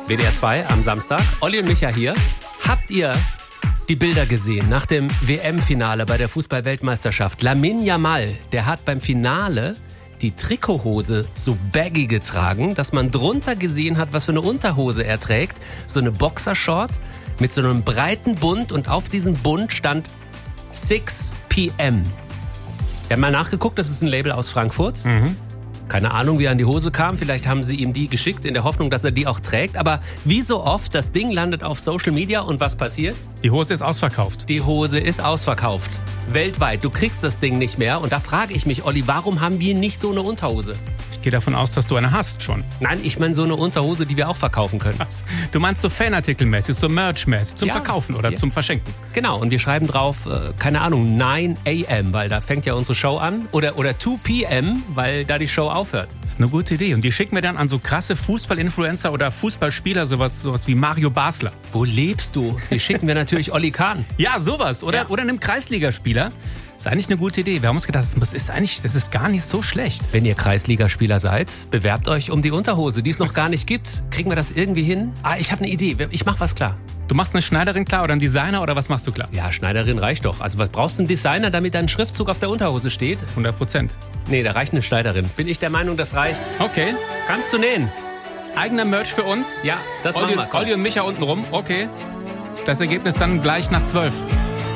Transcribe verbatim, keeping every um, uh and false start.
W D R zwei am Samstag. Olli und Micha hier. Habt ihr die Bilder gesehen nach dem W M-Finale bei der Fußball-Weltmeisterschaft? Lamine Yamal, der hat beim Finale die Trikothose so baggy getragen, dass man drunter gesehen hat, was für eine Unterhose er trägt. So eine Boxershort mit so einem breiten Bund und auf diesem Bund stand six p m. Wir haben mal nachgeguckt, das ist ein Label aus Frankfurt. Mhm. Keine Ahnung, wie er an die Hose kam. Vielleicht haben sie ihm die geschickt in der Hoffnung, dass er die auch trägt. Aber wie so oft, das Ding landet auf Social Media und was passiert? Die Hose ist ausverkauft. Die Hose ist ausverkauft. Weltweit. Du kriegst das Ding nicht mehr. Und da frage ich mich, Olli, warum haben wir nicht so eine Unterhose? Ich gehe davon aus, dass du eine hast schon. Nein, ich meine so eine Unterhose, die wir auch verkaufen können. Was? Du meinst so Fanartikelmäßig, so Merchmäßig, zum Ja. Verkaufen oder Ja. zum Verschenken? Genau, und wir schreiben drauf, äh, keine Ahnung, nine a m, weil da fängt ja unsere Show an. Oder, oder two p m, weil da die Show aufhört. Das ist eine gute Idee. Und die schicken wir dann an so krasse Fußballinfluencer oder Fußballspieler, sowas, sowas wie Mario Basler. Wo lebst du? Die schicken wir natürlich Olli Kahn. Ja, sowas. Oder, Ja. oder einem Kreisligaspieler. Ist eigentlich eine gute Idee. Wir haben uns gedacht, das ist eigentlich, das ist gar nicht so schlecht. Wenn ihr Kreisligaspieler seid, bewerbt euch um die Unterhose, die es noch gar nicht gibt. Kriegen wir das irgendwie hin? Ah, ich habe eine Idee. Ich mach was klar. Du machst eine Schneiderin klar oder einen Designer oder was machst du klar? Ja, Schneiderin reicht doch. Also was brauchst du einen Designer, damit dein Schriftzug auf der Unterhose steht? hundert Prozent. Nee, da reicht eine Schneiderin. Bin ich der Meinung, das reicht. Okay. Kannst du nähen? Eigener Merch für uns? Ja, das Olli, machen wir. Komm. Olli und Micha unten rum? Okay. Das Ergebnis dann gleich nach zwölf.